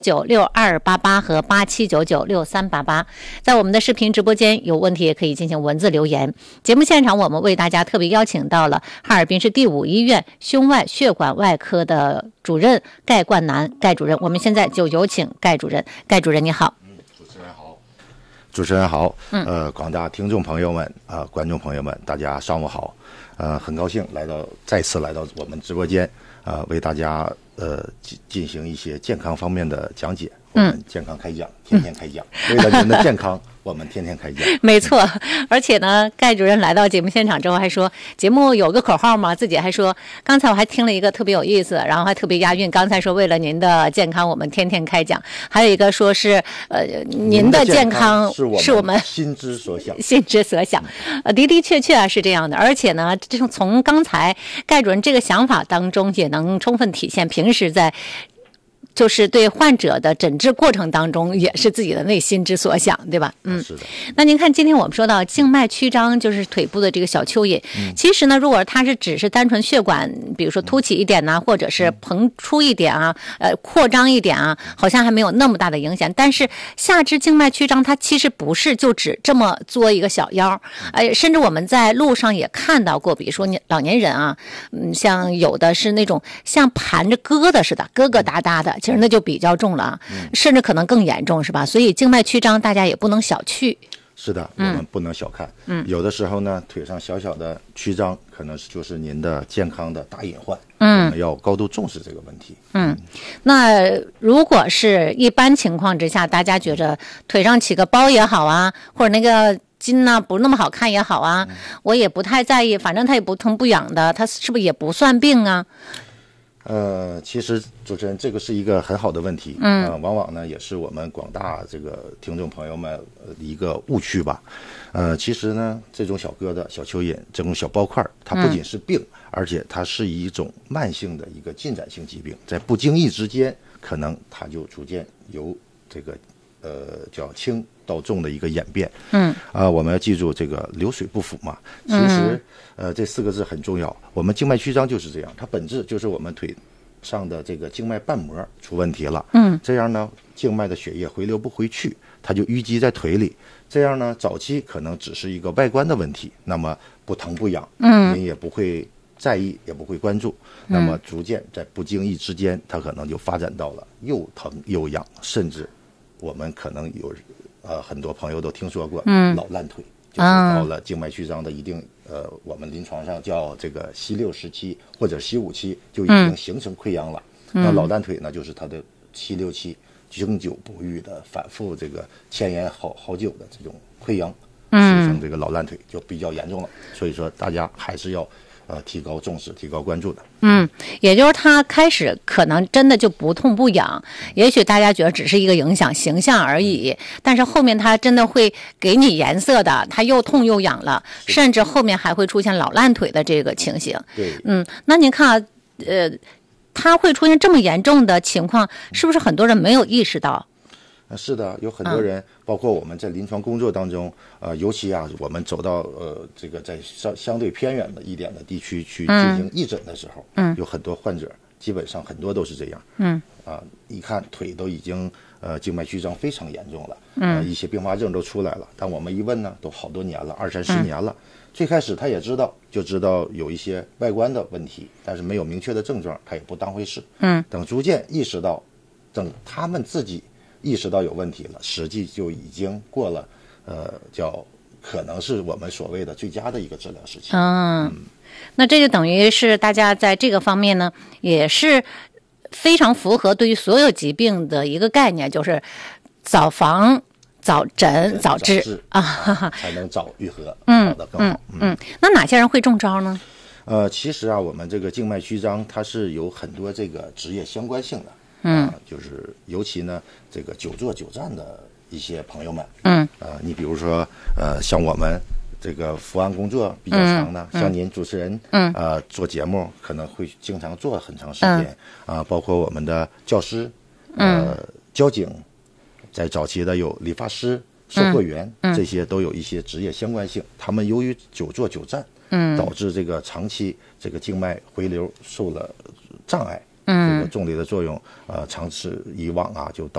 962288和87996388，在我们的视频直播间有问题也可以进行文字留言。节目现场我们为大家特别邀请到了哈尔滨市第5医院胸外血管外科的主任盖冠南盖主任，我们现在就有请盖主任。盖主任你好。 主持人好，广大听众朋友们观众朋友们，大家上午好，很高兴再次来到我们直播间，为大家进行一些健康方面的讲解。我们健康开讲，天天开讲，为了您的健康，我们天天开讲。 没错，而且呢，盖主任来到节目现场之后还说，节目有个口号嘛，自己还说，刚才我还听了一个特别有意思，然后还特别押韵。刚才说为了您的健康，我们天天开讲，还有一个说是您的健康是我们心之所想， 心之所想。的的确确是这样的，而且呢，这种从刚才盖主任这个想法当中，也能充分体现平时在。就是对患者的诊治过程当中，也是自己的内心之所想，对吧？ 是的。 那您看，今天我们说到静脉曲张，就是腿部的这个小蚯蚓。其实呢，如果它只是单纯血管，比如说凸起一点呢，或者是膨出一点啊，扩张一点啊，好像还没有那么大的影响。但是下肢静脉曲张，它其实不是就只这么作一个小腰，甚至我们在路上也看到过，比如说老年人啊，像有的是那种像盘着疙瘩似的，疙疙瘩瘩的。其实那就比较重了啊，甚至可能更严重，是吧？所以静脉曲张大家也不能小觑。 是的，我们不能小看。有的时候呢，腿上小小的曲张，可能就是您的健康的大隐患。我们要高度重视这个问题。 那如果是一般情况之下，大家觉着腿上起个包也好啊，或者那个筋呢不那么好看也好啊，我也不太在意，反正它也不疼不痒的，它是不是也不算病啊？ 其实主持人，这个是一个很好的问题，往往呢也是我们广大这个听众朋友们一个误区吧。其实呢，这种小疙瘩、小蚯蚓、这种小包块，它不仅是病，而且它是一种慢性的一个进展性疾病，在不经意之间，可能它就逐渐由这个叫轻到重的一个演变。我们要记住这个流水不腐嘛。其实这4个字很重要。我们静脉曲张就是这样，它本质就是我们腿上的这个静脉瓣膜出问题了。这样呢，静脉的血液回流不回去，它就淤积在腿里。这样呢，早期可能只是一个外观的问题，那么不疼不痒，您也不会在意，也不会关注。那么逐渐在不经意之间，它可能就发展到了又疼又痒，甚至我们可能有很多朋友都听说过老烂腿，就是到了静脉曲张的一定我们临床上叫这个C6时期或者C5期就已经形成溃疡了。那老烂腿呢，就是它的C6期经久不愈的反复这个牵延好久的这种溃疡，形成这个老烂腿就比较严重了。所以说大家还是要提高重视，提高关注的。 也就是他开始可能真的就不痛不痒，也许大家觉得只是一个影响形象而已，但是后面他真的会给你颜色的，他又痛又痒了，甚至后面还会出现老烂腿的这个情形。 对， 那您看啊，他会出现这么严重的情况，是不是很多人没有意识到？ 是的，有很多人，包括我们在临床工作当中，尤其我们走到这个在相对偏远的一点的地区去进行义诊的时候，有很多患者，基本上很多都是这样，一看腿都已经静脉曲张非常严重了，一些并发症都出来了，但我们一问呢，都好多年了，20-30年了。最开始他也知道有一些外观的问题，但是没有明确的症状，他也不当回事。等逐渐意识到，等他们自己意识到有问题了，实际就已经过了叫可能是我们所谓的最佳的一个治疗时期。 那这就等于是大家在这个方面呢，也是非常符合对于所有疾病的一个概念，就是早防、早诊、早治才能早愈合，好的更好。 那哪些人会中招呢？ 其实我们这个静脉曲张它是有很多这个职业相关性的。就是尤其呢，这个久坐久站的一些朋友们，你比如说，像我们这个伏案工作比较长的，像您主持人，做节目可能会经常做很长时间，包括我们的教师，交警，在早期的有理发师、售货员，这些都有一些职业相关性。他们由于久坐久站，导致这个长期这个静脉回流受了障碍。 这个重力的作用，长此以往啊，就导